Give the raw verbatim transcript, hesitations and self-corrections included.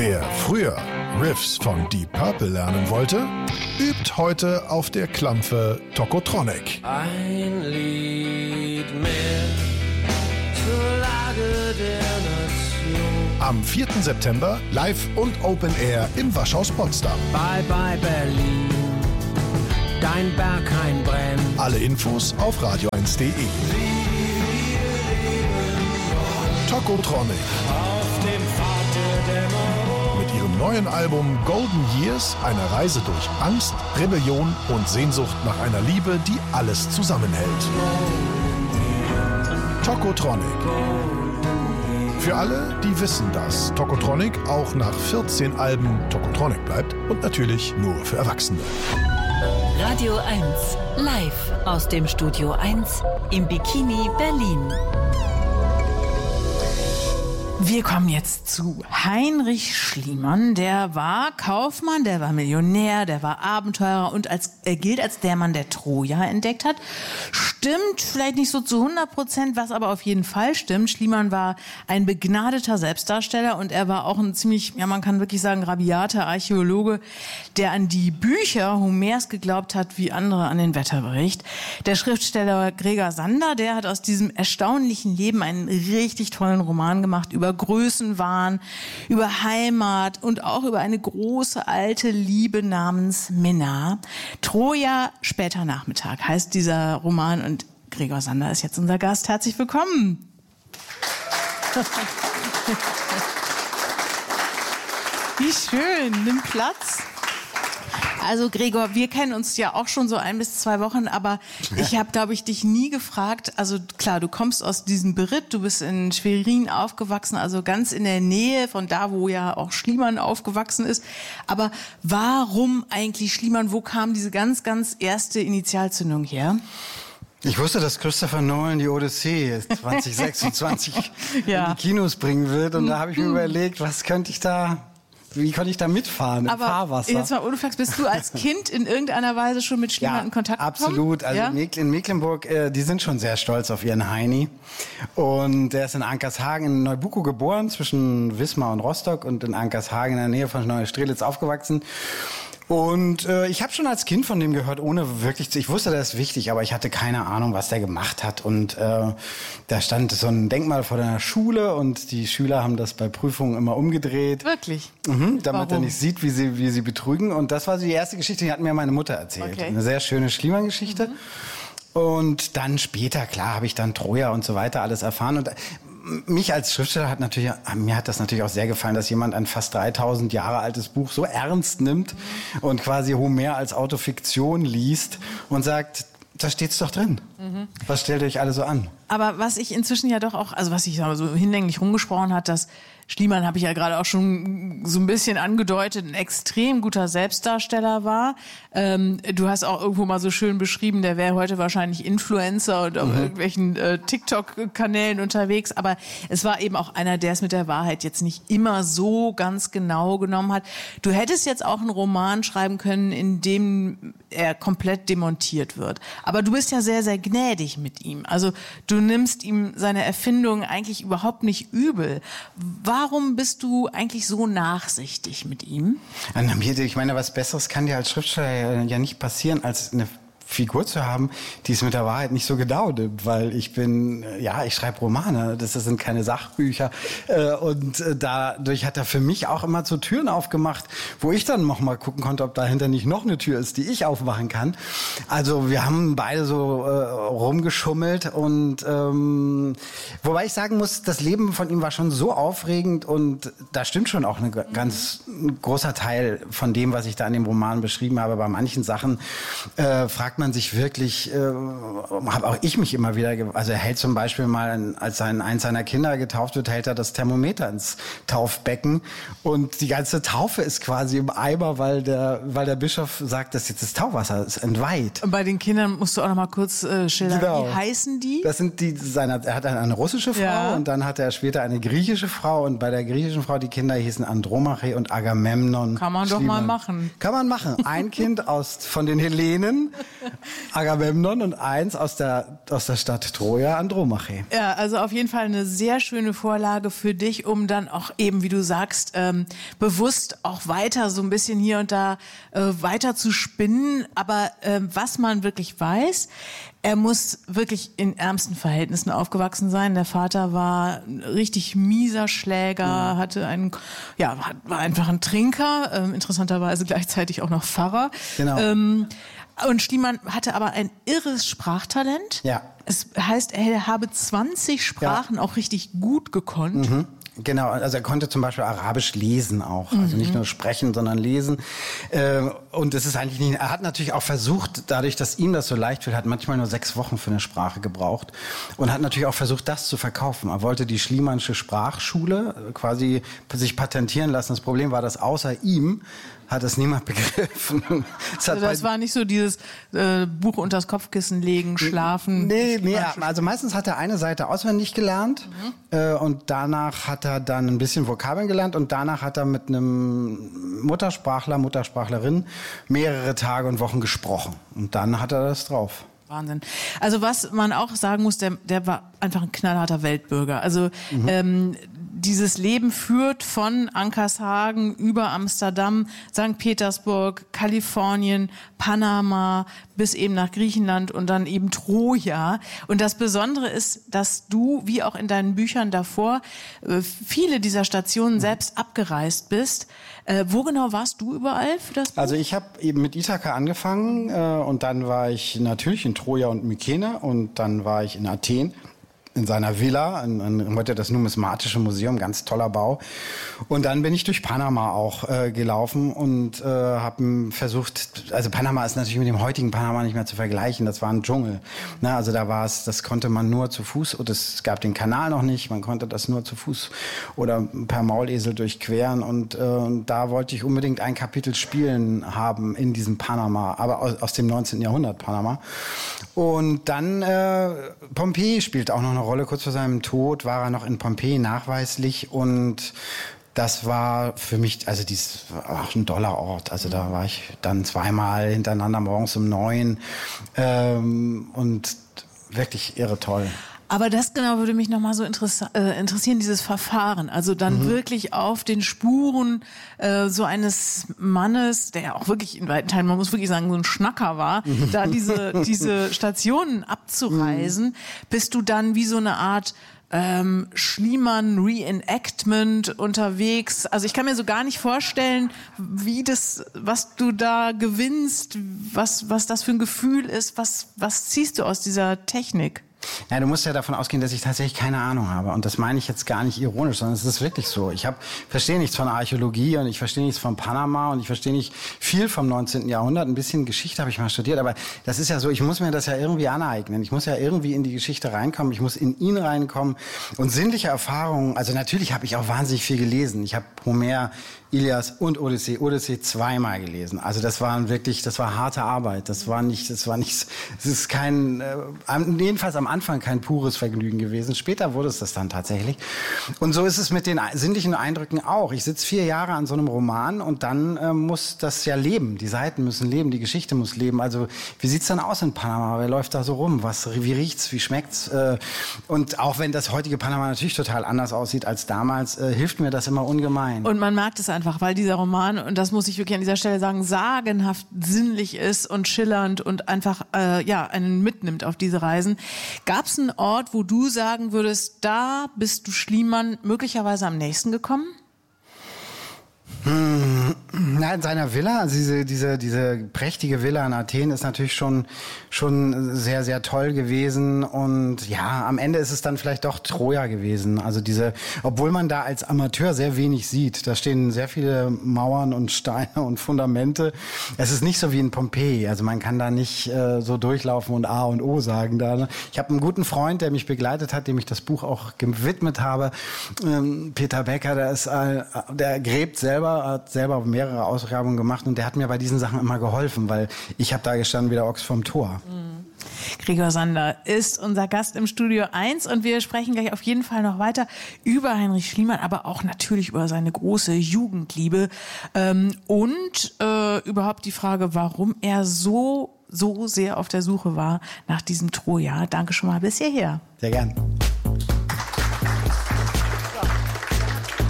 Wer früher Riffs von Deep Purple lernen wollte, übt heute auf der Klampfe Tokotronic. Ein Lied mehr zur Lage der Nation. Am vierten September live und Open Air im Waschhaus Potsdam. Bye bye Berlin, dein Berghain brennt. Alle Infos auf radio eins punkt de. Tokotronic. Auf dem Pfad der Dämmerung. Mit ihrem neuen Album Golden Years, eine Reise durch Angst, Rebellion und Sehnsucht nach einer Liebe, die alles zusammenhält. Tokotronic. Für alle, die wissen, dass Tokotronic auch nach vierzehn Alben Tokotronic bleibt und natürlich nur für Erwachsene. Radio eins, live aus dem Studio eins im Bikini Berlin. Wir kommen jetzt zu Heinrich Schliemann. Der war Kaufmann, der war Millionär, der war Abenteurer und als, er gilt als der Mann, der Troja entdeckt hat. Stimmt vielleicht nicht so zu hundert Prozent, was aber auf jeden Fall stimmt. Schliemann war ein begnadeter Selbstdarsteller und er war auch ein ziemlich, ja man kann wirklich sagen, rabiater Archäologe, der an die Bücher Homers geglaubt hat, wie andere an den Wetterbericht. Der Schriftsteller Gregor Sander, der hat aus diesem erstaunlichen Leben einen richtig tollen Roman gemacht über Größenwahn, über Heimat und auch über eine große alte Liebe namens Minna. Troja, später Nachmittag heißt dieser Roman und Gregor Sander ist jetzt unser Gast. Herzlich willkommen. Wie schön, nimm Platz. Also Gregor, wir kennen uns ja auch schon so ein bis zwei Wochen, aber ich habe, glaube ich, dich nie gefragt, also klar, du kommst aus diesem Beritt, du bist in Schwerin aufgewachsen, also ganz in der Nähe von da, wo ja auch Schliemann aufgewachsen ist, aber warum eigentlich Schliemann, wo kam diese ganz, ganz erste Initialzündung her? Ich wusste, dass Christopher Nolan die Odyssee zwanzig sechsundzwanzig ja. in die Kinos bringen wird und da habe ich mir überlegt, was könnte ich da... Wie konnte ich da mitfahren im Aber Fahrwasser? Jetzt mal ohne Flachs, bist du als Kind in irgendeiner Weise schon mit Schliemann ja, in Kontakt gekommen? Absolut. Also ja? in Mecklenburg, äh, die sind schon sehr stolz auf ihren Heini. Und der ist in Ankershagen in Neubuko geboren, zwischen Wismar und Rostock und in Ankershagen in der Nähe von Neustrelitz aufgewachsen. Und äh, ich habe schon als Kind von dem gehört, ohne wirklich zu... Ich wusste, das ist wichtig, aber ich hatte keine Ahnung, was der gemacht hat. Und äh, da stand so ein Denkmal vor der Schule und die Schüler haben das bei Prüfungen immer umgedreht. Wirklich? Mhm, damit Warum? er nicht sieht, wie sie, wie sie betrügen. Und das war so die erste Geschichte, die hat mir meine Mutter erzählt. Okay. Eine sehr schöne Schliemann-Geschichte. Mhm. Und dann später, klar, habe ich dann Troja und so weiter alles erfahren. Und mich als Schriftsteller hat natürlich, mir hat das natürlich auch sehr gefallen, dass jemand ein fast dreitausend Jahre altes Buch so ernst nimmt und quasi Homer als Autofiktion liest und sagt, da steht's doch drin. Mhm. Was stellt ihr euch alle so an? Aber was ich inzwischen ja doch auch, also was ich so hinlänglich rumgesprochen hat, dass Schliemann, habe ich ja gerade auch schon so ein bisschen angedeutet, ein extrem guter Selbstdarsteller war. Ähm, du hast auch irgendwo mal so schön beschrieben, der wäre heute wahrscheinlich Influencer und auf mhm. irgendwelchen äh, TikTok-Kanälen unterwegs. Aber es war eben auch einer, der es mit der Wahrheit jetzt nicht immer so ganz genau genommen hat. Du hättest jetzt auch einen Roman schreiben können, in dem er komplett demontiert wird. Aber du bist ja sehr, sehr gnädig mit ihm. Also du nimmst ihm seine Erfindung eigentlich überhaupt nicht übel. Warum bist du eigentlich so nachsichtig mit ihm? Ich meine, was Besseres kann dir als Schriftsteller ja nicht passieren, als eine Figur zu haben, die es mit der Wahrheit nicht so genau nimmt, weil ich bin, ja, ich schreibe Romane, das sind keine Sachbücher und dadurch hat er für mich auch immer so Türen aufgemacht, wo ich dann noch mal gucken konnte, ob dahinter nicht noch eine Tür ist, die ich aufmachen kann. Also wir haben beide so äh, rumgeschummelt und ähm, wobei ich sagen muss, das Leben von ihm war schon so aufregend und da stimmt schon auch eine ganz ein großer Teil von dem, was ich da in dem Roman beschrieben habe. Bei manchen Sachen äh, fragt man sich wirklich, äh, habe auch ich mich immer wieder, ge- also er hält zum Beispiel mal, als sein, eins seiner Kinder getauft wird, hält er das Thermometer ins Taufbecken und die ganze Taufe ist quasi im Eimer, weil der, weil der Bischof sagt, dass jetzt das Taufwasser ist entweiht. Und bei den Kindern musst du auch noch mal kurz äh, schildern, Genau. wie heißen die? Das sind die, seine, er hat eine russische Frau Ja. und dann hatte er später eine griechische Frau und bei der griechischen Frau, die Kinder hießen Andromache und Agamemnon. Kann man doch Schliemann. mal machen. Kann man machen. Ein Kind aus, von den Hellenen Agamemnon und eins aus der, aus der Stadt Troja, Andromache. Ja, also auf jeden Fall eine sehr schöne Vorlage für dich, um dann auch eben, wie du sagst, ähm, bewusst auch weiter so ein bisschen hier und da äh, weiter zu spinnen. Aber äh, was man wirklich weiß, er muss wirklich in ärmsten Verhältnissen aufgewachsen sein. Der Vater war ein richtig mieser Schläger, mhm. hatte einen, ja, war einfach ein Trinker, ähm, interessanterweise gleichzeitig auch noch Pfarrer. Genau. Ähm, und Schliemann hatte aber ein irres Sprachtalent. Ja. Es heißt, er habe zwanzig Sprachen ja. auch richtig gut gekonnt. Mhm. Genau, also er konnte zum Beispiel Arabisch lesen auch, also nicht nur sprechen, sondern lesen. Und es ist eigentlich nicht, er hat natürlich auch versucht, dadurch, dass ihm das so leicht fiel, hat manchmal nur sechs Wochen für eine Sprache gebraucht und hat natürlich auch versucht, das zu verkaufen. Er wollte die Schliemannsche Sprachschule quasi sich patentieren lassen. Das Problem war, dass außer ihm hat es niemand begriffen. Es also das war nicht so dieses äh, Buch unters Kopfkissen legen, schlafen. Nee, nee, also meistens hat er eine Seite auswendig gelernt mhm. äh, und danach hat er dann ein bisschen Vokabeln gelernt und danach hat er mit einem Muttersprachler, Muttersprachlerin mehrere Tage und Wochen gesprochen. Und dann hat er das drauf. Wahnsinn. Also was man auch sagen muss, der, der war einfach ein knallharter Weltbürger. Also mhm. ähm, dieses Leben führt von Ankershagen über Amsterdam, Sankt Petersburg, Kalifornien, Panama bis eben nach Griechenland und dann eben Troja. Und das Besondere ist, dass du, wie auch in deinen Büchern davor, viele dieser Stationen selbst abgereist bist. Äh, wo genau warst du überall für das Buch? Also ich habe eben mit Ithaka angefangen äh, und dann war ich natürlich in Troja und Mykene und dann war ich in Athen. In seiner Villa, in, in, heute das Numismatische Museum, ganz toller Bau. Und dann bin ich durch Panama auch äh, gelaufen und äh, habe versucht, also Panama ist natürlich mit dem heutigen Panama nicht mehr zu vergleichen, das war ein Dschungel. Na, also da war es, das konnte man nur zu Fuß, und es gab den Kanal noch nicht, man konnte das nur zu Fuß oder per Maulesel durchqueren und, äh, und da wollte ich unbedingt ein Kapitel spielen haben in diesem Panama, aber aus, aus dem neunzehnten Jahrhundert Panama. Und dann äh, Pompeji spielt auch noch eine Rolle. Kurz vor seinem Tod war er noch in Pompeji nachweislich und das war für mich, also dies war auch ein toller Ort. Also da war ich dann zweimal hintereinander morgens um neun ähm, und wirklich irre toll. Aber das genau würde mich nochmal so interess- äh, interessieren, dieses Verfahren. Also dann mhm. wirklich auf den Spuren äh, so eines Mannes, der ja auch wirklich in weiten Teilen, man muss wirklich sagen, so ein Schnacker war, mhm. da diese, diese Stationen abzureisen, mhm. bist du dann wie so eine Art ähm, Schliemann-Reenactment unterwegs. Also ich kann mir so gar nicht vorstellen, wie das, was du da gewinnst, was, was das für ein Gefühl ist, was, was ziehst du aus dieser Technik? Ja, du musst ja davon ausgehen, dass ich tatsächlich keine Ahnung habe. Und das meine ich jetzt gar nicht ironisch, sondern es ist wirklich so. Ich hab, verstehe nichts von Archäologie und ich verstehe nichts von Panama und ich verstehe nicht viel vom neunzehnten Jahrhundert. Ein bisschen Geschichte habe ich mal studiert, aber das ist ja so, ich muss mir das ja irgendwie aneignen. Ich muss ja irgendwie in die Geschichte reinkommen, ich muss in ihn reinkommen. Und sinnliche Erfahrungen, also natürlich habe ich auch wahnsinnig viel gelesen. Ich habe Homer, Ilias und Odyssee, Odyssee zweimal gelesen. Also das waren wirklich, das war harte Arbeit. Das war nicht, das war nicht, es ist kein, äh, jedenfalls am Anfang kein pures Vergnügen gewesen. Später wurde es das dann tatsächlich. Und so ist es mit den sinnlichen Eindrücken auch. Ich sitze vier Jahre an so einem Roman und dann äh, muss das ja leben. Die Seiten müssen leben, die Geschichte muss leben. Also wie sieht's dann aus in Panama? Wer läuft da so rum? Was, wie riecht's? Wie schmeckt's? Äh, und auch wenn das heutige Panama natürlich total anders aussieht als damals, äh, hilft mir das immer ungemein. Und man merkt es einfach. Einfach, weil dieser Roman, und das muss ich wirklich an dieser Stelle sagen, sagenhaft sinnlich ist und schillernd und einfach äh, ja einen mitnimmt auf diese Reisen. Gab es einen Ort, wo du sagen würdest, da bist du Schliemann möglicherweise am nächsten gekommen? Hm, na, in seiner Villa, also diese, diese, diese prächtige Villa in Athen ist natürlich schon, schon sehr, sehr toll gewesen. Und ja, am Ende ist es dann vielleicht doch Troja gewesen. Also diese, obwohl man da als Amateur sehr wenig sieht. Da stehen sehr viele Mauern und Steine und Fundamente. Es ist nicht so wie in Pompeji. Also man kann da nicht äh, so durchlaufen und A und O sagen. Da. Ich habe einen guten Freund, der mich begleitet hat, dem ich das Buch auch gewidmet habe. Ähm, Peter Becker, der ist, äh, der gräbt selber, hat selber mehrere Ausgrabungen gemacht und der hat mir bei diesen Sachen immer geholfen, weil ich habe da gestanden wie der Ochs vom Tor. Mhm. Gregor Sander ist unser Gast im Studio eins und wir sprechen gleich auf jeden Fall noch weiter über Heinrich Schliemann, aber auch natürlich über seine große Jugendliebe ähm, und äh, überhaupt die Frage, warum er so so sehr auf der Suche war nach diesem Troja. Danke schon mal bis hierher. Sehr gern.